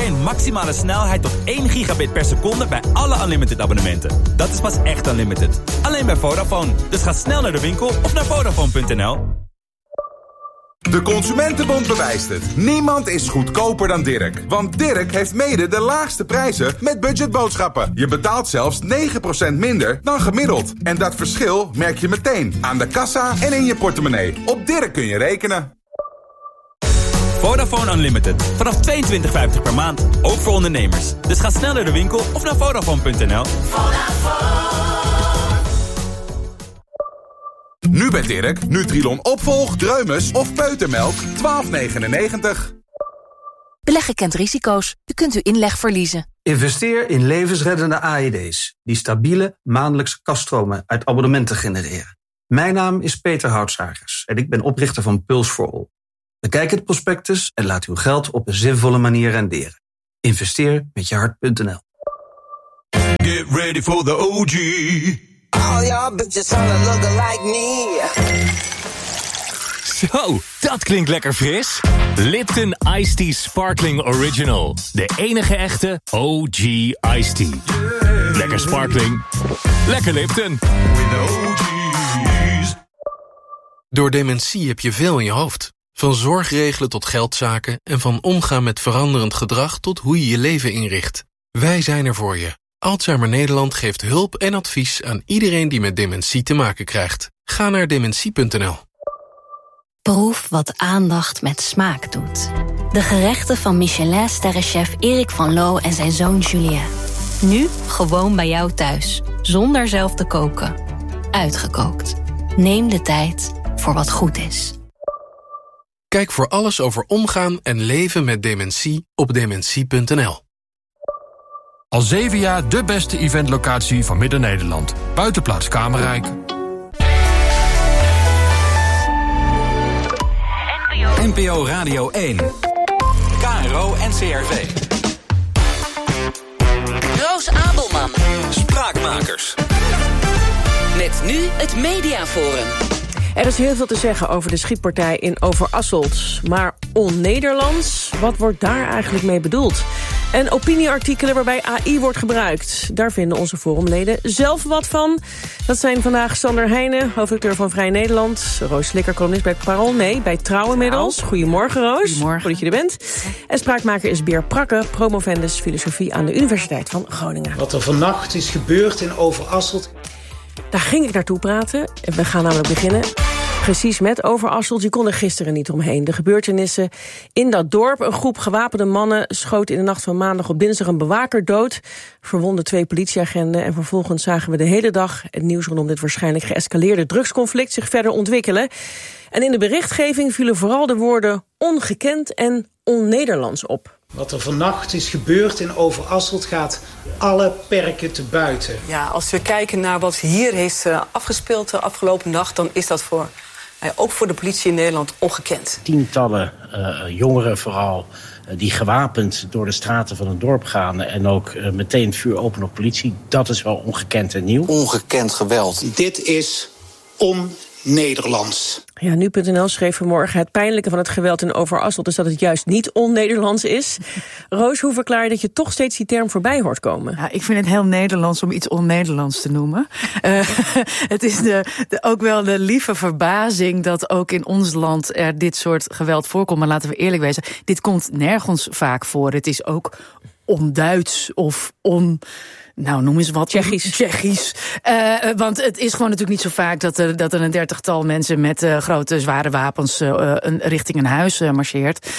alleen maximale snelheid tot 1 gigabit per seconde bij alle Unlimited abonnementen. Dat is pas echt Unlimited. Alleen bij Vodafone. Dus ga snel naar de winkel of naar Vodafone.nl. De Consumentenbond bewijst het. Niemand is goedkoper dan Dirk. Want Dirk heeft mede de laagste prijzen met budgetboodschappen. Je betaalt zelfs 9% minder dan gemiddeld. En dat verschil merk je meteen aan de kassa en in je portemonnee. Op Dirk kun je rekenen. Vodafone Unlimited. Vanaf $22,50 per maand. Ook voor ondernemers. Dus ga snel naar de winkel of naar Vodafone.nl. Nu bij Dirk, Nutrilon opvolg, Dreumes of peutermelk, $12,99. Beleggen kent risico's. U kunt uw inleg verliezen. Investeer in levensreddende AED's... die stabiele maandelijkse kaststromen uit abonnementen genereren. Mijn naam is Peter Houtsagers en ik ben oprichter van Pulse for All. Bekijk het prospectus en laat uw geld op een zinvolle manier renderen. Investeer met je hart.nl. Get ready for the OG. All y'all bitches wanna look like me. Zo, dat klinkt lekker fris. Lipton Iced Tea Sparkling Original. De enige echte OG Iced Tea. Lekker sparkling. Lekker Lipton. With the OG's. Door dementie heb je veel in je hoofd. Van zorgregelen tot geldzaken en van omgaan met veranderend gedrag tot hoe je je leven inricht. Wij zijn er voor je. Alzheimer Nederland geeft hulp en advies aan iedereen die met dementie te maken krijgt. Ga naar dementie.nl. Proef wat aandacht met smaak doet. De gerechten van Michelin-sterrenchef Erik van Loo en zijn zoon Julien. Nu gewoon bij jou thuis, zonder zelf te koken. Uitgekookt. Neem de tijd voor wat goed is. Kijk voor alles over omgaan en leven met dementie op dementie.nl. Al 7 jaar de beste eventlocatie van Midden-Nederland. Buitenplaats Kamerrijk. NPO Radio 1. KRO NCRV. Roos Abelman. Spraakmakers. Met nu het Mediaforum. Er is heel veel te zeggen over de schietpartij in Overasselt. Maar on-Nederlands, wat wordt daar eigenlijk mee bedoeld? En opinieartikelen waarbij AI wordt gebruikt. Daar vinden onze forumleden zelf wat van. Dat zijn vandaag Sander Heijnen, hoofdredacteur van Vrij Nederland. Roos Slikker, columnist bij het Parool. Nee, bij Trouw inmiddels. Goedemorgen, Roos. Goedemorgen. Goed dat je er bent. En spraakmaker is Beer Prakke, promovendus filosofie aan de Universiteit van Groningen. Wat er vannacht is gebeurd in Overasselt. Daar ging ik naartoe praten. We gaan namelijk beginnen precies met Overasselt. Je kon er gisteren niet omheen. De gebeurtenissen in dat dorp. Een groep gewapende mannen schoot in de nacht van maandag op dinsdag een bewaker dood. Verwonden 2 politieagenten. En vervolgens zagen we de hele dag het nieuws rondom dit waarschijnlijk geëscaleerde drugsconflict zich verder ontwikkelen. En in de berichtgeving vielen vooral de woorden ongekend en on-Nederlands op. Wat er vannacht is gebeurd in Overasselt gaat alle perken te buiten. Ja, als we kijken naar wat hier heeft afgespeeld de afgelopen nacht, dan is dat ook voor de politie in Nederland ongekend. Tientallen jongeren vooral die gewapend door de straten van het dorp gaan en ook meteen vuur openen op politie. Dat is wel ongekend en nieuw. Ongekend geweld. Dit is on-Nederlands. Ja, Nu.nl schreef vanmorgen: het pijnlijke van het geweld in Overasselt is dat het juist niet on-Nederlands is. Roos, hoe verklaar je dat je toch steeds die term voorbij hoort komen? Ja, ik vind het heel Nederlands om iets on-Nederlands te noemen. Het is ook wel de lieve verbazing dat ook in ons land er dit soort geweld voorkomt. Maar laten we eerlijk wezen, dit komt nergens vaak voor. Het is ook on-Duits of noem eens wat. Tsjechisch. Want het is gewoon natuurlijk niet zo vaak dat er een 30-tal mensen met grote, zware wapens richting een huis marcheert.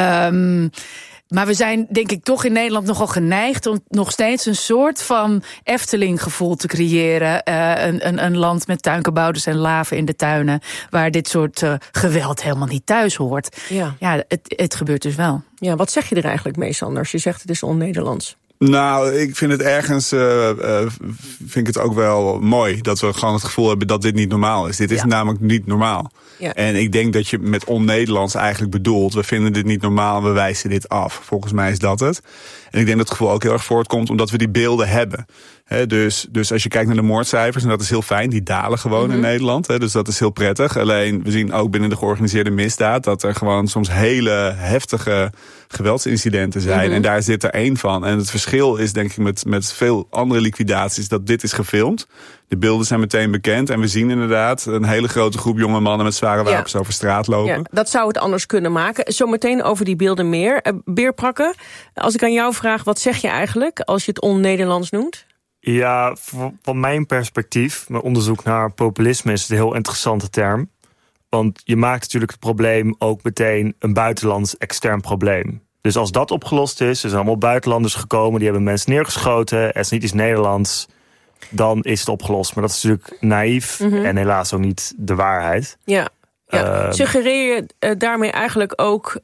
Maar we zijn, denk ik, toch in Nederland nogal geneigd om nog steeds een soort van Efteling-gevoel te creëren. Een land met tuinkabouters en laven in de tuinen, waar dit soort geweld helemaal niet thuis hoort. Ja, het gebeurt dus wel. Ja, wat zeg je er eigenlijk mee, Sanders? Je zegt het is on-Nederlands. Nou, ik vind het ergens vind ik het ook wel mooi dat we gewoon het gevoel hebben dat dit niet normaal is. Dit is namelijk niet normaal. Ja. En ik denk dat je met on-Nederlands eigenlijk bedoelt, we vinden dit niet normaal en we wijzen dit af. Volgens mij is dat het. En ik denk dat het gevoel ook heel erg voortkomt omdat we die beelden hebben. Dus als je kijkt naar de moordcijfers, en dat is heel fijn, die dalen gewoon in Nederland. Dus dat is heel prettig. Alleen, we zien ook binnen de georganiseerde misdaad dat er gewoon soms hele heftige geweldsincidenten zijn. En daar zit er één van. En het verschil is denk ik met veel andere liquidaties dat dit is gefilmd. De beelden zijn meteen bekend. En we zien inderdaad een hele grote groep jonge mannen met zware wapens over straat lopen. Ja, dat zou het anders kunnen maken. Zometeen over die beelden meer. Beer-Prakke, als ik aan jou vraag, wat zeg je eigenlijk als je het on-Nederlands noemt? Ja, van mijn perspectief, mijn onderzoek naar populisme is het een heel interessante term. Want je maakt natuurlijk het probleem ook meteen een buitenlands extern probleem. Dus als dat opgelost is, er zijn allemaal buitenlanders gekomen, die hebben mensen neergeschoten, er is niet iets Nederlands, dan is het opgelost. Maar dat is natuurlijk naïef en helaas ook niet de waarheid. Ja. Suggereer je daarmee eigenlijk ook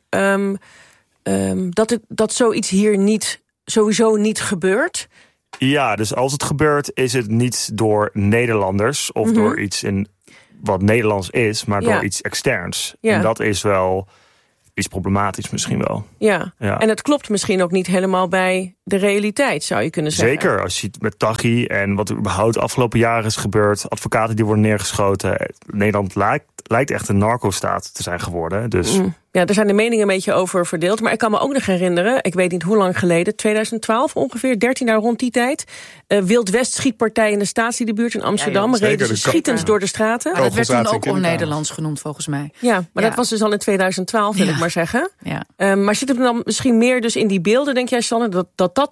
dat zoiets hier sowieso niet gebeurt? Ja, dus als het gebeurt, is het niet door Nederlanders of door iets in wat Nederlands is, maar door iets externs. Ja. En dat is wel iets problematisch misschien wel. Ja, en het klopt misschien ook niet helemaal bij de realiteit, zou je kunnen zeggen. Zeker, als je ziet met Taghi en wat er überhaupt de afgelopen jaren is gebeurd, advocaten die worden neergeschoten. Nederland lijkt echt een narco-staat te zijn geworden. Dus ja, er zijn de meningen een beetje over verdeeld. Maar ik kan me ook nog herinneren, ik weet niet hoe lang geleden, 2012 ongeveer, 13 jaar rond die tijd. Wild West schietpartij in de Statiediebuurt in Amsterdam. Reden ze schietend door de straten. Maar dat werd toen ook on-Nederlands genoemd volgens mij. Ja, maar dat was dus al in 2012, wil ik maar zeggen. Ja. Maar zit het dan misschien meer dus in die beelden, denk jij, Sanne,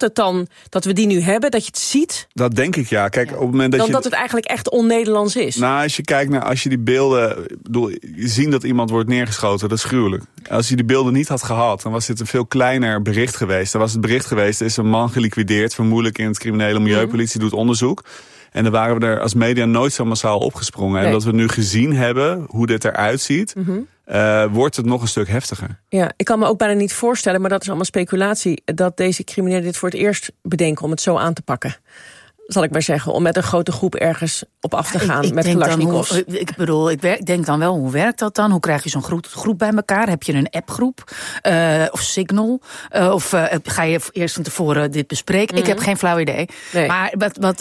dat we die nu hebben, dat je het ziet? Dat denk ik, ja. Kijk, op het moment dat het eigenlijk echt on-Nederlands is. Nou, als je kijkt naar, als je die beelden, je ziet dat iemand wordt neergeschoten, dat is gruwelijk. Als je die beelden niet had gehad, dan was dit een veel kleiner bericht geweest. Dan was het bericht geweest, er is een man geliquideerd, vermoedelijk in het criminele milieu, politie doet onderzoek. En dan waren we er als media nooit zo massaal opgesprongen. Nee. En dat we nu gezien hebben hoe dit eruit ziet, wordt het nog een stuk heftiger. Ja, ik kan me ook bijna niet voorstellen, maar dat is allemaal speculatie, dat deze criminelen dit voor het eerst bedenken om het zo aan te pakken. Zal ik maar zeggen, om met een grote groep ergens op af te gaan met Kalashnikovs. Ik denk dan wel, hoe werkt dat dan? Hoe krijg je zo'n groep bij elkaar? Heb je een appgroep? Of Signal? Of ga je eerst van tevoren dit bespreken? Ik heb geen flauw idee. Nee. Maar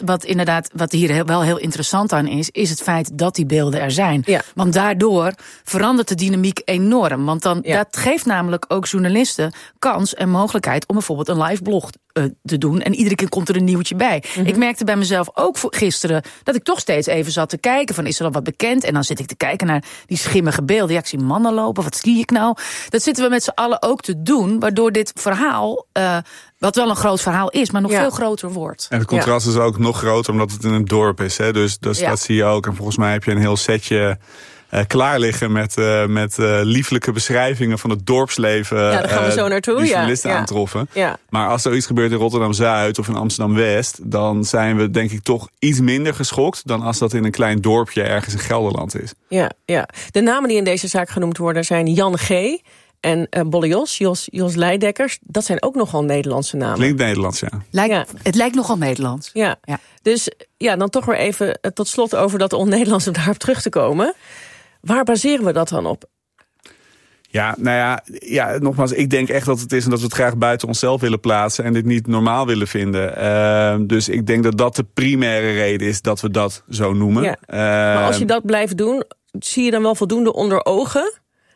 wat hier wel heel interessant aan is het feit dat die beelden er zijn. Ja. Want daardoor verandert de dynamiek enorm. Want dat geeft namelijk ook journalisten kans en mogelijkheid om bijvoorbeeld een live blog te doen. En iedere keer komt er een nieuwtje bij. Ik merkte bij mezelf ook gisteren dat ik toch steeds even zat te kijken van, is er al wat bekend? En dan zit ik te kijken naar die schimmige beelden. Ja, ik zie mannen lopen, wat zie ik nou? Dat zitten we met z'n allen ook te doen, waardoor dit verhaal, wat wel een groot verhaal is, maar nog veel groter wordt. En het contrast is ook nog groter, omdat het in een dorp is. Hè? Dus dat zie je ook. En volgens mij heb je een heel setje klaar liggen met lieflijke beschrijvingen van het dorpsleven. Ja, daar gaan we zo naartoe. Die journalisten aantroffen. Ja. Maar als er iets gebeurt in Rotterdam-Zuid of in Amsterdam-West, dan zijn we denk ik toch iets minder geschokt dan als dat in een klein dorpje ergens in Gelderland is. Ja. De namen die in deze zaak genoemd worden zijn Jan G. en Bolle Jos Leidekkers. Dat zijn ook nogal Nederlandse namen. Klinkt Nederlands, ja. Het lijkt nogal Nederlands. Ja. Dus dan toch weer even tot slot over dat on-Nederlands om daarop terug te komen. Waar baseren we dat dan op? Ja, nogmaals, ik denk echt dat het is en dat we het graag buiten onszelf willen plaatsen en dit niet normaal willen vinden. Dus ik denk dat dat de primaire reden is dat we dat zo noemen. Ja. Maar als je dat blijft doen, zie je dan wel voldoende onder ogen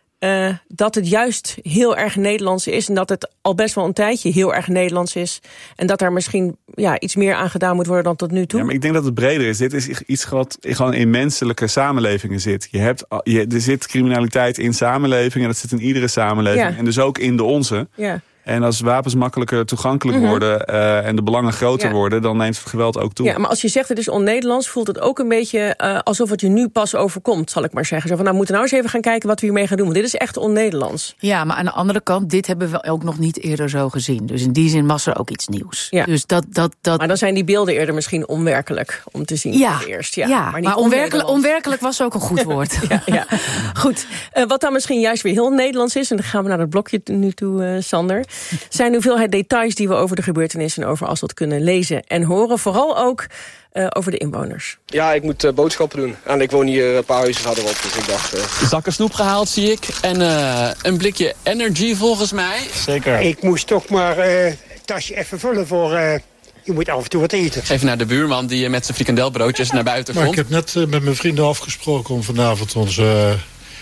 dat het juist heel erg Nederlands is en dat het al best wel een tijdje heel erg Nederlands is en dat daar misschien iets meer aan gedaan moet worden dan tot nu toe? Ja, maar ik denk dat het breder is. Dit is iets wat gewoon in menselijke samenlevingen zit. Er zit criminaliteit in samenlevingen, dat zit in iedere samenleving en dus ook in de onze. Ja. En als wapens makkelijker toegankelijk worden en de belangen groter worden, dan neemt het geweld ook toe. Ja, maar als je zegt het is on-Nederlands, voelt het ook een beetje alsof het je nu pas overkomt, zal ik maar zeggen. Zo van, we moeten nou eens even gaan kijken wat we hiermee gaan doen. Want dit is echt on-Nederlands. Ja, maar aan de andere kant, dit hebben we ook nog niet eerder zo gezien. Dus in die zin was er ook iets nieuws. Ja. Dus Maar dan zijn die beelden eerder misschien onwerkelijk om te zien voor het eerst. Maar onwerkelijk was ook een goed woord. Ja. Goed, wat dan misschien juist weer heel Nederlands is, en dan gaan we naar het blokje nu toe, Sander, zijn de hoeveelheid details die we over de gebeurtenissen en over Asselt kunnen lezen en horen. Vooral ook over de inwoners. Ja, ik moet boodschappen doen. En ik woon hier een paar huizen verderop, dus ik dacht... Zakken snoep gehaald, zie ik. En een blikje Energy volgens mij. Zeker. Ik moest toch maar het tasje even vullen voor Je moet af en toe wat eten. Even naar de buurman die met zijn frikandelbroodjes naar buiten komt. Maar ik heb net met mijn vrienden afgesproken om vanavond onze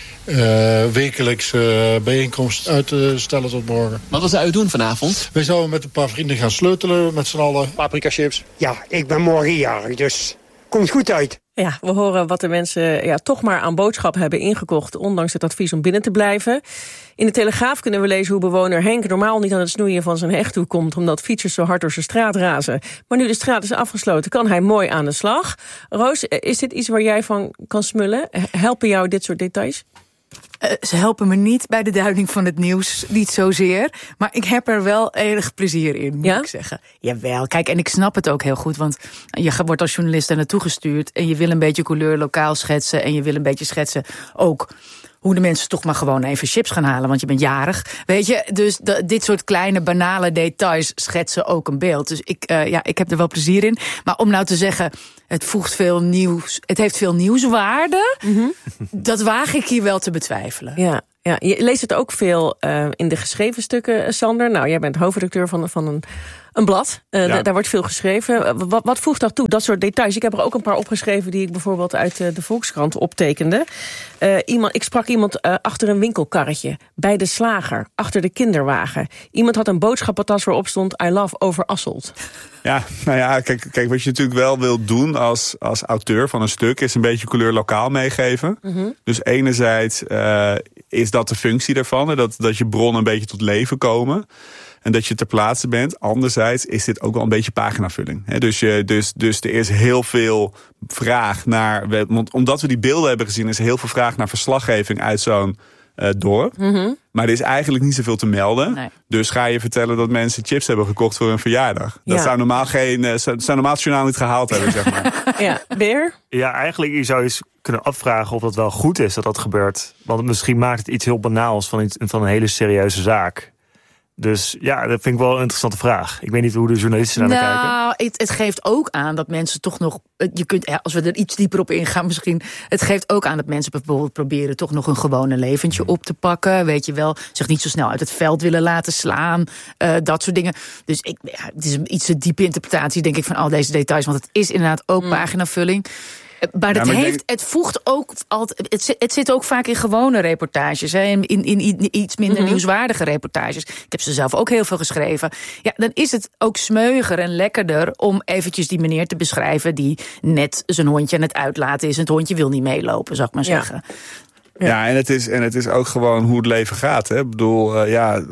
wekelijkse bijeenkomst uit te stellen tot morgen. Wat zou u doen vanavond? Wij zouden met een paar vrienden gaan sleutelen met z'n allen. Paprika chips. Ja, ik ben morgen jarig, dus komt goed uit. Ja, we horen wat de mensen toch maar aan boodschap hebben ingekocht, ondanks het advies om binnen te blijven. In de Telegraaf kunnen we lezen hoe bewoner Henk normaal niet aan het snoeien van zijn heg toe komt, omdat fietsers zo hard door zijn straat razen. Maar nu de straat is afgesloten, kan hij mooi aan de slag. Roos, is dit iets waar jij van kan smullen? Helpen jou dit soort details? Ze helpen me niet bij de duiding van het nieuws, niet zozeer. Maar ik heb er wel enig plezier in, moet ik zeggen. Jawel, kijk, en ik snap het ook heel goed. Want je wordt als journalist daar naartoe gestuurd en je wil een beetje couleur lokaal schetsen en je wil een beetje schetsen ook hoe de mensen toch maar gewoon even chips gaan halen, want je bent jarig. Weet je, dus dit soort kleine, banale details schetsen ook een beeld. Dus ik heb er wel plezier in. Maar om nou te zeggen, het voegt veel nieuws, het heeft veel nieuwswaarde, dat waag ik hier wel te betwijfelen. Ja. Ja, je leest het ook veel in de geschreven stukken, Sander. Nou, jij bent hoofdredacteur van een blad. Daar wordt veel geschreven. Wat voegt dat toe, dat soort details? Ik heb er ook een paar opgeschreven die ik bijvoorbeeld uit de Volkskrant optekende. Ik sprak iemand achter een winkelkarretje, bij de slager, achter de kinderwagen. Iemand had een boodschappentas waarop stond I love Overasselt. Ja, nou ja, kijk, wat je natuurlijk wel wilt doen als auteur van een stuk is een beetje couleur lokaal meegeven. Dus enerzijds is dat de functie daarvan, dat je bronnen een beetje tot leven komen. En dat je ter plaatse bent. Anderzijds is dit ook wel een beetje paginavulling. Dus er is heel veel vraag naar, want omdat we die beelden hebben gezien, is er heel veel vraag naar verslaggeving uit zo'n dorp. Maar er is eigenlijk niet zoveel te melden. Nee. Dus ga je vertellen dat mensen chips hebben gekocht voor hun verjaardag. Dat zou normaal het journaal niet gehaald hebben, zeg maar. Ja, Beer? Ja, eigenlijk je zou eens kunnen afvragen of dat wel goed is dat gebeurt. Want misschien maakt het iets heel banaals van een hele serieuze zaak. Dus ja, dat vind ik wel een interessante vraag. Ik weet niet hoe de journalisten naar kijken. Nou, het geeft ook aan dat mensen toch nog, als we er iets dieper op ingaan misschien, het geeft ook aan dat mensen bijvoorbeeld proberen toch nog een gewone leventje op te pakken. Weet je wel, zich niet zo snel uit het veld willen laten slaan. Dat soort dingen. Dus het is een iets te diepe interpretatie, denk ik, van al deze details. Want het is inderdaad ook paginavulling. Maar het voegt ook altijd. Het zit ook vaak in gewone reportages. Hè, in iets minder nieuwswaardige reportages. Ik heb ze zelf ook heel veel geschreven. Ja, dan is het ook smeuiger en lekkerder om eventjes die meneer te beschrijven die net zijn hondje aan het uitlaten is. En het hondje wil niet meelopen, zou ik maar zeggen. Ja, en het is ook gewoon hoe het leven gaat. Hè. Ik bedoel,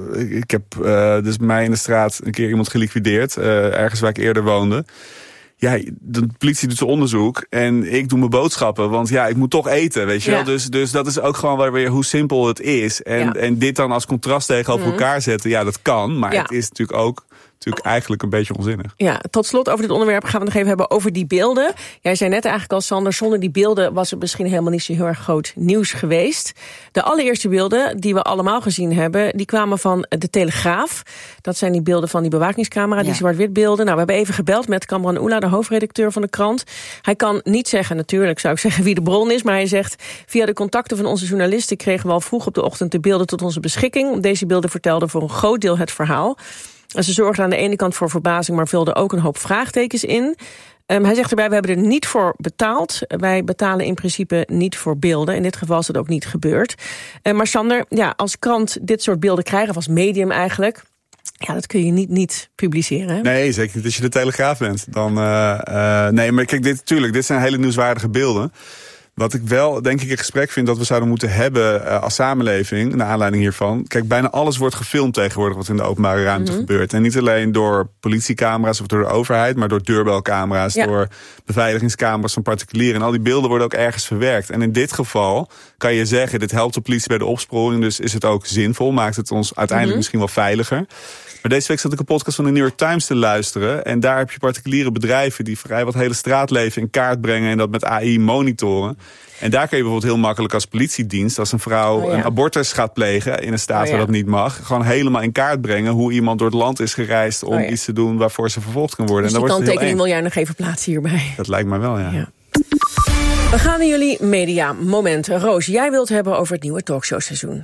ik heb dus bij mij in de straat een keer iemand geliquideerd. Ergens waar ik eerder woonde. Ja, de politie doet zijn onderzoek en ik doe mijn boodschappen. Want ja, ik moet toch eten, weet je wel. Dus dat is ook gewoon weer hoe simpel het is. En dit dan als contrast tegenover elkaar zetten, ja, dat kan. Maar het is natuurlijk eigenlijk een beetje onzinnig. Ja, tot slot over dit onderwerp gaan we nog even hebben over die beelden. Jij zei net eigenlijk al, Sander, zonder die beelden was het misschien helemaal niet zo heel erg groot nieuws geweest. De allereerste beelden die we allemaal gezien hebben, die kwamen van de Telegraaf. Dat zijn die beelden van die bewakingscamera, die zwart-wit beelden. Nou, we hebben even gebeld met Kamran Oela, de hoofdredacteur van de krant. Hij kan niet zeggen, natuurlijk zou ik zeggen wie de bron is, maar hij zegt, via de contacten van onze journalisten kregen we al vroeg op de ochtend de beelden tot onze beschikking. Deze beelden vertelden voor een groot deel het verhaal. Ze zorgden aan de ene kant voor verbazing, maar vulden ook een hoop vraagtekens in. Hij zegt erbij, we hebben er niet voor betaald. Wij betalen in principe niet voor beelden. In dit geval is dat ook niet gebeurd. Maar Sander, ja, als krant dit soort beelden krijgen, of als medium eigenlijk, ja, dat kun je niet publiceren. Hè? Nee, zeker niet als je de Telegraaf bent. Dan, nee, maar kijk, dit zijn hele nieuwswaardige beelden. Wat ik wel, denk ik, een gesprek vind dat we zouden moeten hebben als samenleving, naar aanleiding hiervan. Kijk, bijna alles wordt gefilmd tegenwoordig wat in de openbare ruimte gebeurt. En niet alleen door politiecamera's of door de overheid, maar door deurbelcamera's, door beveiligingscamera's van particulieren. En al die beelden worden ook ergens verwerkt. En in dit geval kan je zeggen, dit helpt de politie bij de opsporing, dus is het ook zinvol, maakt het ons uiteindelijk misschien wel veiliger. Maar deze week zat ik een podcast van de New York Times te luisteren. En daar heb je particuliere bedrijven die vrij wat hele straatleven in kaart brengen en dat met AI monitoren. En daar kun je bijvoorbeeld heel makkelijk als politiedienst, als een vrouw een abortus gaat plegen in een staat waar dat niet mag, gewoon helemaal in kaart brengen hoe iemand door het land is gereisd om iets te doen waarvoor ze vervolgd kan worden. Dus en die kanttekening wil jij nog even plaatsen hierbij? Dat lijkt mij wel, ja. We gaan naar jullie media momenten. Roos, jij wilt hebben over het nieuwe talkshowseizoen.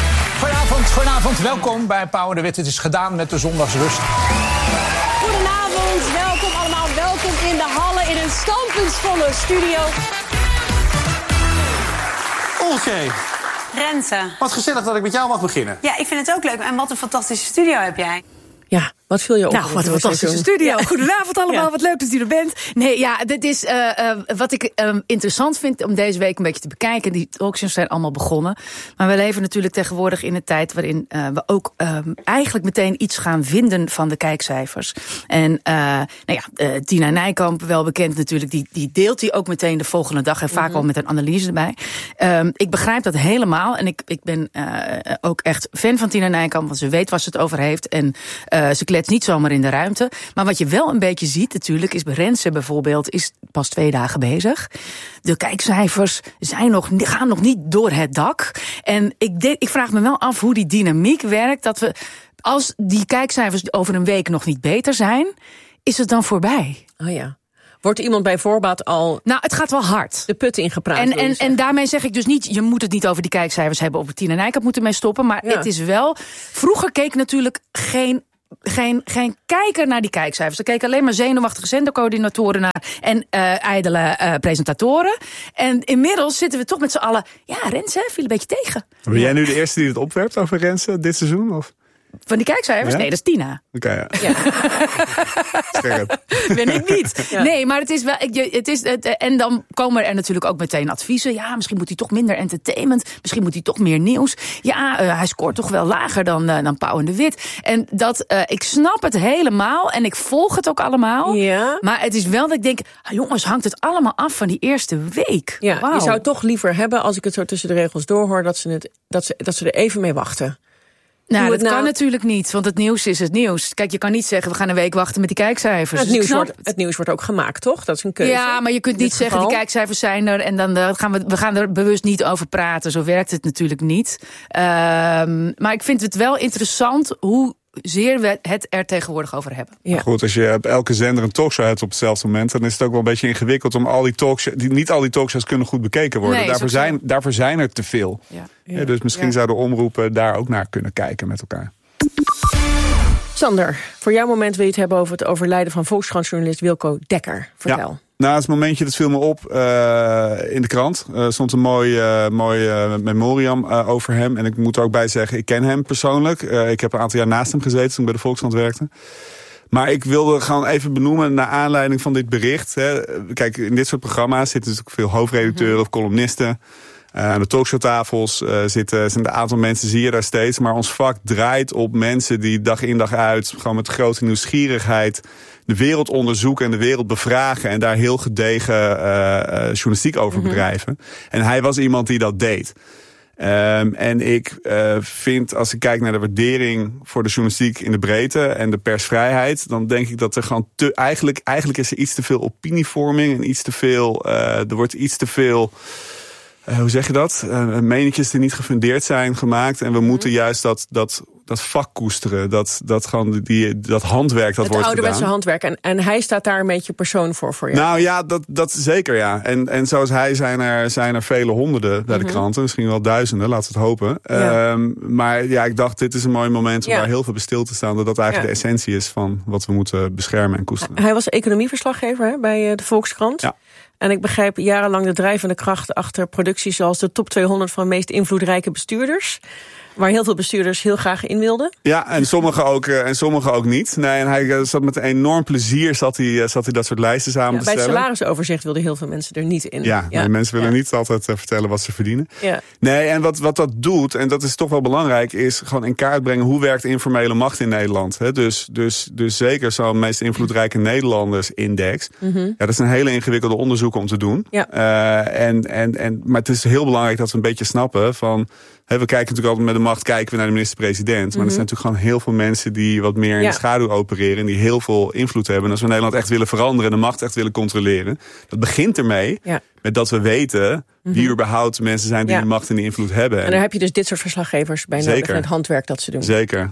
Goedenavond, welkom bij Pauw en de Wit. Het is gedaan met de zondagsrust. Goedenavond. Goedenavond, welkom allemaal, welkom in de Hallen in een stampensvolle studio. Olge. Renze. Wat gezellig dat ik met jou mag beginnen. Ja, ik vind het ook leuk. En wat een fantastische studio heb jij. Ja, wat viel je op? Nou, wat een fantastische studio. Goedenavond allemaal, ja. Wat leuk dat u er bent. Nee, ja, dit is wat ik interessant vind om deze week een beetje te bekijken. Die talkshows zijn allemaal begonnen. Maar we leven natuurlijk tegenwoordig in een tijd waarin we ook eigenlijk meteen iets gaan vinden van de kijkcijfers. En Tina Nijkamp, wel bekend natuurlijk, die deelt die ook meteen de volgende dag. En vaak al met een analyse erbij. Ik begrijp dat helemaal. En ik ben ook echt fan van Tina Nijkamp, want ze weet waar ze het over heeft. En ze kletst niet zomaar in de ruimte. Maar wat je wel een beetje ziet natuurlijk, is bij Renze bijvoorbeeld, is pas 2 dagen bezig. De kijkcijfers gaan nog niet door het dak. En ik vraag me wel af hoe die dynamiek werkt. Dat we, als die kijkcijfers over een week nog niet beter zijn, is het dan voorbij? Oh ja. Wordt iemand bij voorbaat al... Nou, het gaat wel hard. De put ingepraat. En daarmee zeg ik dus niet, je moet het niet over die kijkcijfers hebben, of Tina Nijkamp moet ermee stoppen. Maar het is wel... Vroeger keek natuurlijk geen kijker naar die kijkcijfers. Er keken alleen maar zenuwachtige zendercoördinatoren naar en ijdele presentatoren. En inmiddels zitten we toch met z'n allen... Ja, Renze viel een beetje tegen. Ben jij nu de eerste die het opwerpt over Renze dit seizoen? Of? Van die kijkcijfers? Ja? Nee, dat is Tina. Oké, ja. Ben ik niet. Ja. Nee, maar het is wel... en dan komen er natuurlijk ook meteen adviezen. Ja, misschien moet hij toch minder entertainment. Misschien moet hij toch meer nieuws. Ja, hij scoort toch wel lager dan Pauw en de Wit. En ik snap het helemaal. En ik volg het ook allemaal. Ja. Maar het is wel dat ik denk... jongens, hangt het allemaal af van die eerste week. Ja, wow. Je zou toch liever hebben, als ik het zo tussen de regels doorhoor, dat ze er even mee wachten. Nou, dat kan natuurlijk niet, want het nieuws is het nieuws. Kijk, je kan niet zeggen, we gaan een week wachten met die kijkcijfers. Het nieuws wordt ook gemaakt, toch? Dat is een keuze. Ja, maar je kunt niet zeggen, die kijkcijfers zijn er en dan we gaan er bewust niet over praten. Zo werkt het natuurlijk niet. Maar ik vind het wel interessant hoe zeer we het er tegenwoordig over hebben. Ja. Maar goed, als je op elke zender een talkshow hebt op hetzelfde moment, dan is het ook wel een beetje ingewikkeld om al die talkshows... Niet al die talkshows kunnen goed bekeken worden. Nee, daarvoor zijn er te veel. Ja. Dus misschien zouden omroepen daar ook naar kunnen kijken met elkaar. Sander, voor jouw moment wil je het hebben over het overlijden van Volkskrant-journalist Wilco Dekker. Vertel. Ja. Nou, het momentje, dat viel me op in de krant. Er stond een mooi memoriam over hem. En ik moet er ook bij zeggen, ik ken hem persoonlijk. Ik heb een aantal jaar naast hem gezeten toen ik bij de Volkskrant werkte. Maar ik wilde gewoon even benoemen, naar aanleiding van dit bericht. Kijk, in dit soort programma's zitten natuurlijk veel hoofdredacteuren of columnisten. Aan de talkshowtafels zijn een aantal mensen, zie je daar steeds. Maar ons vak draait op mensen die dag in dag uit, gewoon met grote nieuwsgierigheid, de wereld onderzoeken en de wereld bevragen en daar heel gedegen journalistiek over bedrijven. En hij was iemand die dat deed. En ik vind, als ik kijk naar de waardering voor de journalistiek in de breedte en de persvrijheid, dan denk ik dat er gewoon eigenlijk is er iets te veel opinievorming en iets te veel, er wordt iets te veel, hoe zeg je dat? Meningjes die niet gefundeerd zijn gemaakt. En we moeten juist dat vak koesteren. Dat handwerk dat wordt gedaan. Het ouderwetse handwerk. En hij staat daar een beetje persoon voor jou. Nou ja, dat zeker ja. En zoals hij zijn er vele honderden bij de kranten. Misschien wel duizenden, laten we het hopen. Ja. Maar ja, ik dacht, dit is een mooi moment om daar heel veel bij stil te staan. Dat eigenlijk de essentie is van wat we moeten beschermen en koesteren. Hij was economieverslaggever bij de Volkskrant. Ja. En ik begrijp jarenlang de drijvende kracht achter producties zoals de top 200 van de meest invloedrijke bestuurders. Waar heel veel bestuurders heel graag in wilden. Ja, en sommigen ook niet. Nee, en hij zat met enorm plezier zat hij dat soort lijsten samen te stellen. Bij het salarisoverzicht wilden heel veel mensen er niet in. Ja. Mensen willen niet altijd vertellen wat ze verdienen. Ja. Nee, en wat dat doet, en dat is toch wel belangrijk, is gewoon in kaart brengen hoe werkt informele macht in Nederland. Hè? Dus zeker zo'n meest invloedrijke Nederlanders-index. Ja, dat is een hele ingewikkelde onderzoek om te doen. Ja. Maar het is heel belangrijk dat we een beetje snappen van, we kijken natuurlijk altijd met de macht kijken we naar de minister-president. Maar er zijn natuurlijk gewoon heel veel mensen die wat meer in de schaduw opereren en die heel veel invloed hebben. En als we Nederland echt willen veranderen en de macht echt willen controleren, dat begint ermee met dat we weten wie überhaupt mensen zijn die de macht en de invloed hebben. En daar heb je dus dit soort verslaggevers bij nodig en het handwerk dat ze doen. Zeker.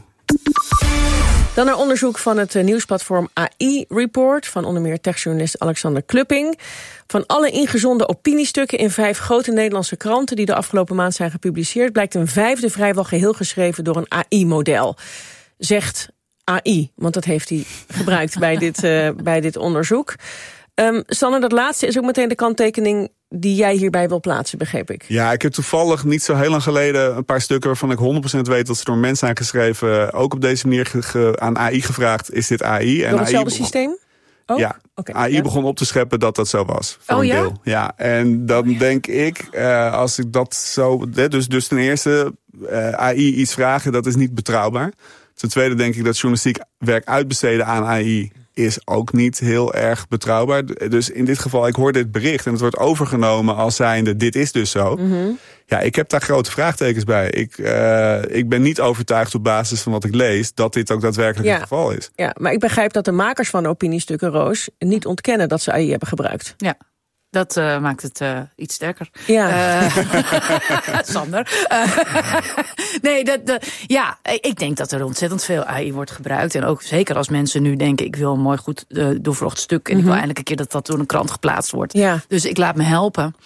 Dan naar onderzoek van het nieuwsplatform AI Report van onder meer techjournalist Alexander Klupping. Van alle ingezonden opiniestukken in 5 grote Nederlandse kranten die de afgelopen maand zijn gepubliceerd, blijkt een 5e vrijwel geheel geschreven door een AI-model. Zegt AI, want dat heeft hij gebruikt bij dit onderzoek. Sander, dat laatste is ook meteen de kanttekening die jij hierbij wil plaatsen, begreep ik. Ja, ik heb toevallig niet zo heel lang geleden een paar stukken waarvan ik 100% weet dat ze door mensen zijn geschreven, ook op deze manier aan AI gevraagd, is dit AI? En door hetzelfde systeem? Oh? Ja, AI begon op te scheppen dat zo was. Voor een deel. Ja, en dan denk ik, als ik dat zo... Dus ten eerste, AI iets vragen, dat is niet betrouwbaar. Ten tweede denk ik dat journalistiek werk uitbesteden aan AI is ook niet heel erg betrouwbaar. Dus in dit geval, ik hoor dit bericht en het wordt overgenomen als zijnde, dit is dus zo. Mm-hmm. Ja, ik heb daar grote vraagtekens bij. Ik ben niet overtuigd op basis van wat ik lees dat dit ook daadwerkelijk het geval is. Ja, maar ik begrijp dat de makers van de opiniestukken, Roos, niet ontkennen dat ze AI hebben gebruikt. Ja. Dat maakt het iets sterker. Ja. Sander. Nee, ik denk dat er ontzettend veel AI wordt gebruikt. En ook zeker als mensen nu denken, ik wil een mooi goed doorvrocht stuk. En ik wil eindelijk een keer dat door een krant geplaatst wordt. Ja. Dus ik laat me helpen.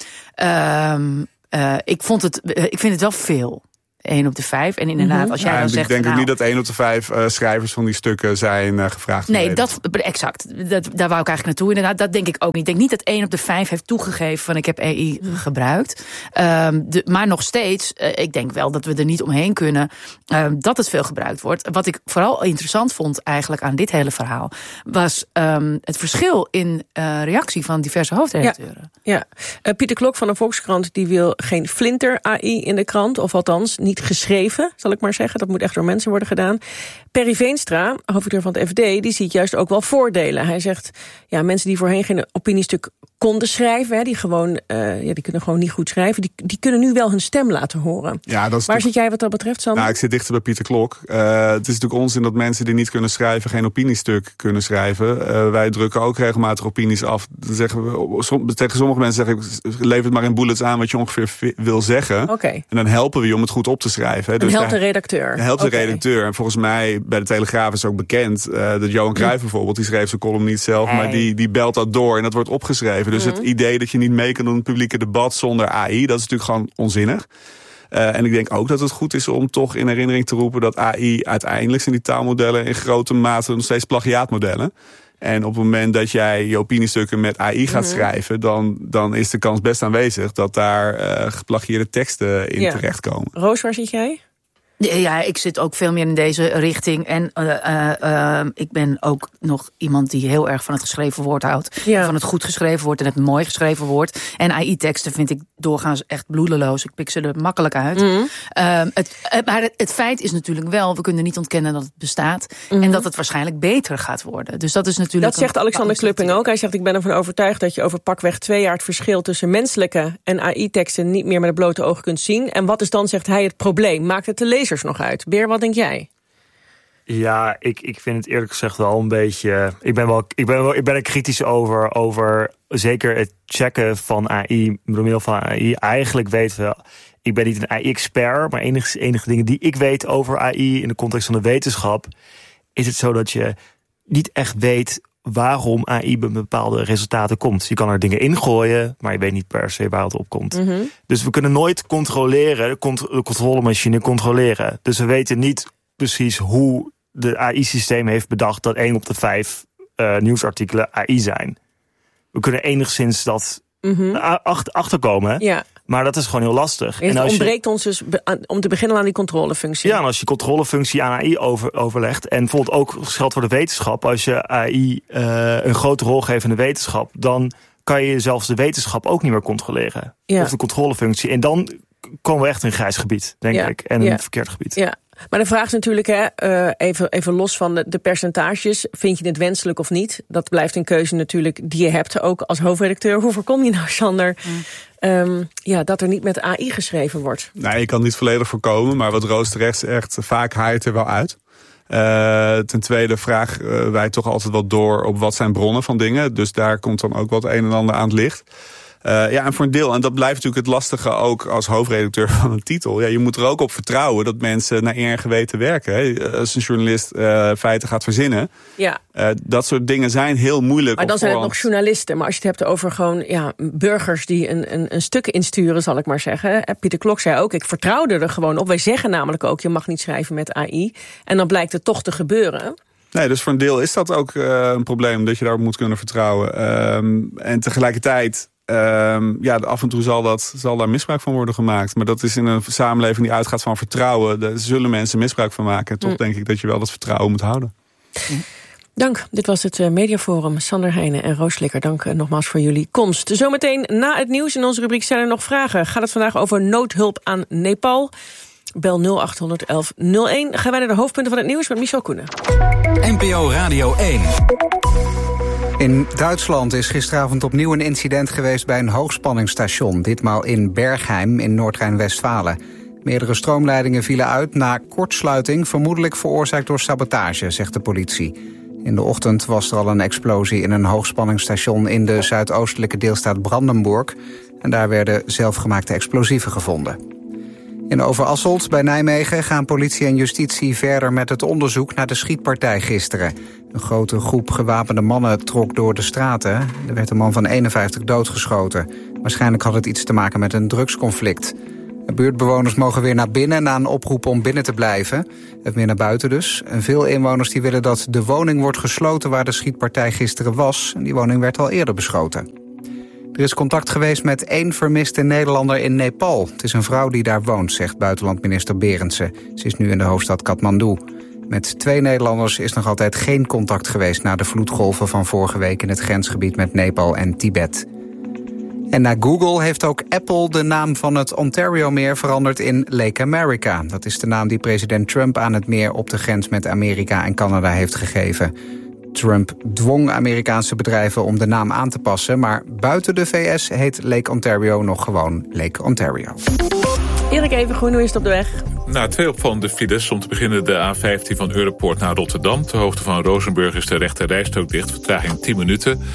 Ik vind het wel veel. 1 op de 5. En inderdaad, als jij dan zegt... Ik denk ook niet dat 1 op de 5 schrijvers van die stukken zijn gevraagd. Nee, exact. Daar wou ik eigenlijk naartoe. Inderdaad, dat denk ik ook niet. Ik denk niet dat 1 op de 5 heeft toegegeven van ik heb AI gebruikt. Maar nog steeds, ik denk wel dat we er niet omheen kunnen dat het veel gebruikt wordt. Wat ik vooral interessant vond eigenlijk aan dit hele verhaal was het verschil in reactie van diverse hoofdredacteuren. Ja. Pieter Klok van de Volkskrant die wil geen flinter AI in de krant, of althans niet geschreven, zal ik maar zeggen. Dat moet echt door mensen worden gedaan. Perry Veenstra, hoofdredacteur van het FD, die ziet juist ook wel voordelen. Hij zegt, ja, mensen die voorheen geen opiniestuk konden schrijven, hè, die kunnen gewoon niet goed schrijven, die kunnen nu wel hun stem laten horen. Ja, dat is Waar zit jij wat dat betreft, Sander? Nou, ik zit dichter bij Pieter Klok. Het is natuurlijk onzin dat mensen die niet kunnen schrijven geen opiniestuk kunnen schrijven. Wij drukken ook regelmatig opinies af. Dan zeggen we, tegen sommige mensen zeg ik, lever het maar in bullets aan wat je ongeveer wil zeggen. Okay. En dan helpen we je om het goed op te schrijven. Hè. Dus helpt de redacteur. Helpt de redacteur. En volgens mij bij de Telegraaf is ook bekend dat Johan Cruijff bijvoorbeeld, die schreef zijn column niet zelf, maar die belt dat door en dat wordt opgeschreven. Dus het idee dat je niet mee kan doen in het publieke debat zonder AI, dat is natuurlijk gewoon onzinnig. En ik denk ook dat het goed is om toch in herinnering te roepen dat AI uiteindelijk zijn die taalmodellen in grote mate nog steeds plagiaatmodellen. En op het moment dat jij je opiniestukken met AI gaat schrijven, dan is de kans best aanwezig dat daar geplagieerde teksten in terechtkomen. Roos, waar zit jij? Ja, ik zit ook veel meer in deze richting. En ik ben ook nog iemand die heel erg van het geschreven woord houdt. Ja. Van het goed geschreven woord en het mooi geschreven woord. En AI-teksten vind ik doorgaans echt bloedeloos. Ik pik ze er makkelijk uit. Maar het feit is natuurlijk wel, we kunnen niet ontkennen dat het bestaat. En dat het waarschijnlijk beter gaat worden. Dus dat is natuurlijk. Dat zegt Alexander Klupping ook. Hij zegt, ik ben ervan overtuigd dat je over pakweg 2 jaar het verschil tussen menselijke en AI-teksten niet meer met het blote oog kunt zien. En wat is dan, zegt hij, het probleem? Maakt het de lezer nog uit? Beer, wat denk jij? Ja, ik vind het eerlijk gezegd wel een beetje. Ik ben er kritisch over zeker het checken van AI, door middel van AI. Eigenlijk weten we, ik ben niet een AI-expert, maar enige dingen die ik weet over AI in de context van de wetenschap, is het zo dat je niet echt weet waarom AI bij bepaalde resultaten komt. Je kan er dingen ingooien, maar je weet niet per se waar het op komt. Dus we kunnen nooit controleren, de controlemachine controleren. Dus we weten niet precies hoe de AI-systeem heeft bedacht dat 1 op de 5 nieuwsartikelen AI zijn. We kunnen enigszins dat achterkomen. Ja. Maar dat is gewoon heel lastig. Het ontbreekt ons dus om te beginnen aan die controlefunctie. Ja, en als je controlefunctie aan AI overlegt, en bijvoorbeeld ook geldt voor de wetenschap, als je AI een grote rol geeft in de wetenschap, dan kan je zelfs de wetenschap ook niet meer controleren. Ja. Of de controlefunctie. En dan komen we echt in een grijs gebied, denk ik. En een verkeerd gebied. Ja. Maar de vraag is natuurlijk, even los van de percentages, vind je het wenselijk of niet? Dat blijft een keuze natuurlijk die je hebt, ook als hoofdredacteur. Hoe voorkom je nou, Sander, dat er niet met AI geschreven wordt? Nou, je kan het niet volledig voorkomen, maar wat Roos terecht zegt, vaak haait er wel uit. Ten tweede vragen wij toch altijd wat door op wat zijn bronnen van dingen. Dus daar komt dan ook wat een en ander aan het licht. En voor een deel, en dat blijft natuurlijk het lastige ook als hoofdredacteur van een titel. Ja, je moet er ook op vertrouwen dat mensen naar eer en geweten werken. Hè. Als een journalist feiten gaat verzinnen. Ja. Dat soort dingen zijn heel moeilijk. Maar dan zijn het nog journalisten. Maar als je het hebt over gewoon burgers die een stuk insturen, zal ik maar zeggen. Pieter Klok zei ook, ik vertrouwde er gewoon op. Wij zeggen namelijk ook, je mag niet schrijven met AI. En dan blijkt het toch te gebeuren. Nee, dus voor een deel is dat ook een probleem, dat je daarop moet kunnen vertrouwen. En tegelijkertijd, af en toe zal daar misbruik van worden gemaakt. Maar dat is in een samenleving die uitgaat van vertrouwen. Daar zullen mensen misbruik van maken. En toch denk ik dat je wel dat vertrouwen moet houden. Dank. Dit was het Mediaforum. Sander Heijnen en Roos Slikker, dank nogmaals voor jullie komst. Zometeen na het nieuws in onze rubriek zijn er nog vragen. Gaat het vandaag over noodhulp aan Nepal? Bel 0800 1101. Gaan wij naar de hoofdpunten van het nieuws met Michel Koenen. NPO Radio 1. In Duitsland is gisteravond opnieuw een incident geweest bij een hoogspanningsstation. Ditmaal in Bergheim in Noord-Rijn-Westfalen. Meerdere stroomleidingen vielen uit na kortsluiting, vermoedelijk veroorzaakt door sabotage, zegt de politie. In de ochtend was er al een explosie in een hoogspanningsstation in de zuidoostelijke deelstaat Brandenburg. En daar werden zelfgemaakte explosieven gevonden. In Overasselt bij Nijmegen gaan politie en justitie verder met het onderzoek naar de schietpartij gisteren. Een grote groep gewapende mannen trok door de straten. Er werd een man van 51 doodgeschoten. Waarschijnlijk had het iets te maken met een drugsconflict. De buurtbewoners mogen weer naar binnen na een oproep om binnen te blijven. Het meer naar buiten dus. En veel inwoners die willen dat de woning wordt gesloten waar de schietpartij gisteren was. En die woning werd al eerder beschoten. Er is contact geweest met 1 vermiste Nederlander in Nepal. Het is een vrouw die daar woont, zegt buitenlandminister Berendsen. Ze is nu in de hoofdstad Kathmandu. Met 2 Nederlanders is nog altijd geen contact geweest na de vloedgolven van vorige week in het grensgebied met Nepal en Tibet. En na Google heeft ook Apple de naam van het Ontario-meer veranderd in Lake America. Dat is de naam die president Trump aan het meer op de grens met Amerika en Canada heeft gegeven. Trump dwong Amerikaanse bedrijven om de naam aan te passen, maar buiten de VS heet Lake Ontario nog gewoon Lake Ontario. Erik Evengroen, hoe is het op de weg? 2 opvallende files. Om te beginnen de A15 van Europoort naar Rotterdam. Ter hoogte van Rozenburg is de rechte rijstrook dicht. Vertraging 10 minuten.